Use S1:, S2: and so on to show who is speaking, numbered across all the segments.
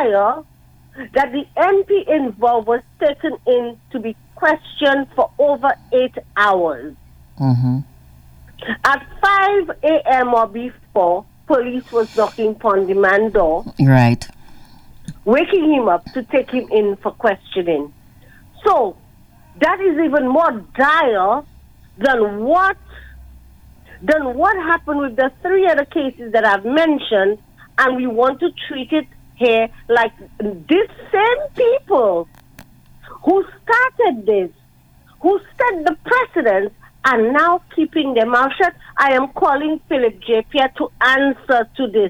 S1: dire that the MP involved was taken in to be questioned for over 8 hours.
S2: Mm-hmm.
S1: At 5 a.m. or before, police was knocking upon the man's door,
S2: Right.
S1: waking him up to take him in for questioning. So, that is even more dire than what happened with the 3 other cases that I've mentioned, and we want to treat it here like these same people who started this, who set the precedent, are now keeping their mouth shut. I am calling Philip J. Pierre to answer to this.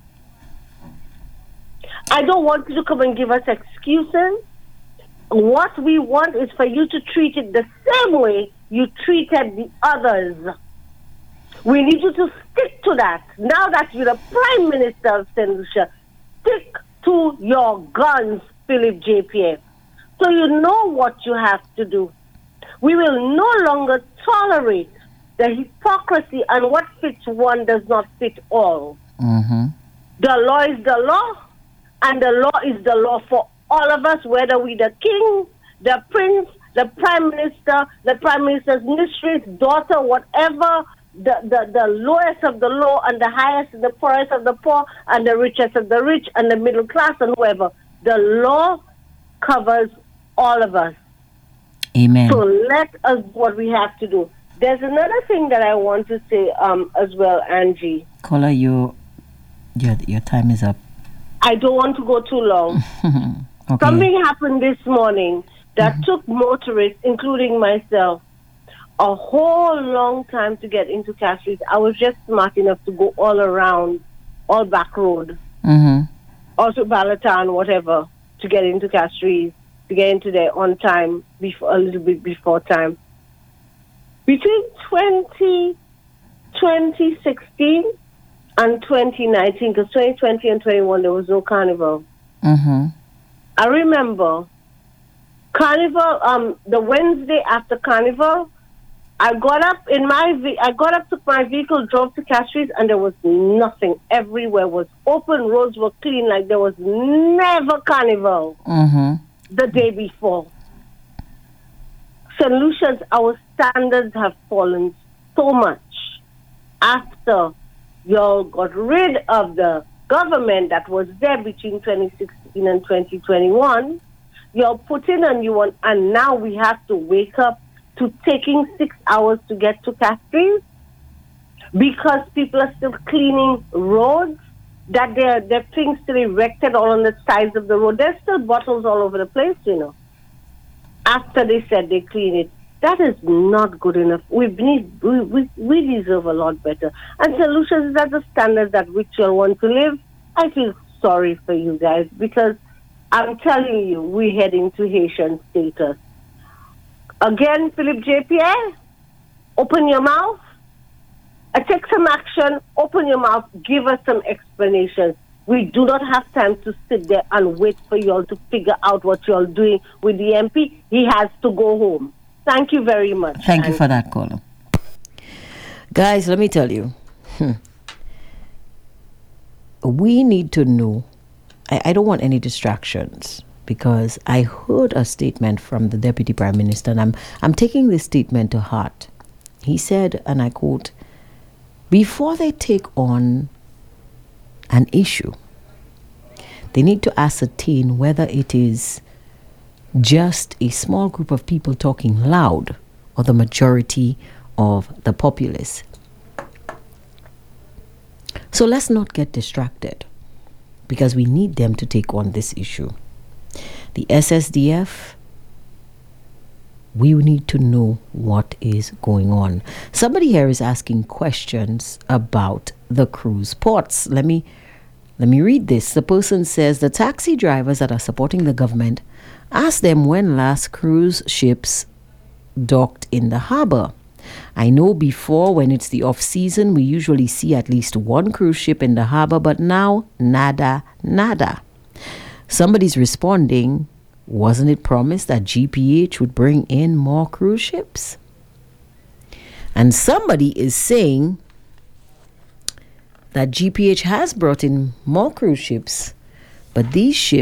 S1: I don't want you to come and give us excuses. What we want is for you to treat it the same way you treated the others. We need you to stick to that. Now that you're the Prime Minister of St. Lucia, stick to your guns, Philip J. Pierre. So you know what you have to do. We will no longer tolerate the hypocrisy, and what fits one does not fit all.
S2: Mm-hmm.
S1: The law is the law, and the law is the law for all of us, whether we the king, the prince, the prime minister, the prime minister's mistress, daughter, whatever, the lowest of the low and the highest and the poorest of the poor and the richest of the rich and the middle class and whoever. The law covers all of us.
S2: Amen.
S1: So let us do what we have to do. There's another thing that I want to say as well, Angie.
S2: Caller, your time is up.
S1: I don't want to go too long.
S2: Okay.
S1: Something happened this morning that took motorists, including myself, a whole long time to get into Castries. I was just smart enough to go all around, all back road, also Balaton, whatever, to get into Castries, to get into there on time, a little bit before time. Between 2016 and 2019, because 2020 and 21 there was no carnival. I remember carnival. The Wednesday after carnival, I got up, took my vehicle, drove to Castries, and there was nothing. Everywhere was open, roads were clean, like there was never carnival the day before. St. Lucia's, our standards have fallen so much after y'all got rid of the government that was there between 2016 and 2021. Y'all put in a new one, and now we have to wake up to taking 6 hours to get to Castries because people are still cleaning roads, that their things still erected all on the sides of the road. There's still bottles all over the place, after they said they clean it. That is not good enough. We deserve a lot better. And St. Lucia's, is that the standard that which you want to live? I feel sorry for you guys because I'm telling you, we're heading to Haitian status. Again, Philip J. Pierre, open your mouth. Take some action. Open your mouth. Give us some explanations. We do not have time to sit there and wait for you all to figure out what you're doing with the MP. He has to go home. Thank you very much.
S2: Thank you for that, caller. Guys, let me tell you. We need to know. I don't want any distractions because I heard a statement from the Deputy Prime Minister, and I'm taking this statement to heart. He said, and I quote, before they take on an issue, they need to ascertain whether it is just a small group of people talking loud or the majority of the populace. So let's not get distracted because we need them to take on this issue. The SSDF, we need to know what is going on. Somebody here is asking questions about the cruise ports. Let me read this. The person says the taxi drivers that are supporting the government, ask them when last cruise ships docked in the harbor. I know before, when it's the off season, we usually see at least one cruise ship in the harbor, but now nada. Somebody's responding, wasn't it promised that GPH would bring in more cruise ships? And somebody is saying that GPH has brought in more cruise ships, but these ships